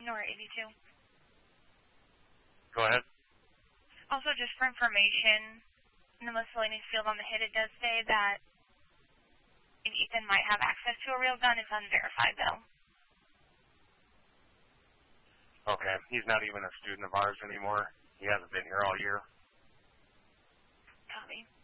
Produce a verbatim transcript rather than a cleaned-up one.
Nora eighty-two. Go ahead. Also, just for information, in the miscellaneous field on the hit, it does say that Ethan might have access to a real gun. It's unverified, though. Okay. He's not even a student of ours anymore. He hasn't been here all year. Copy.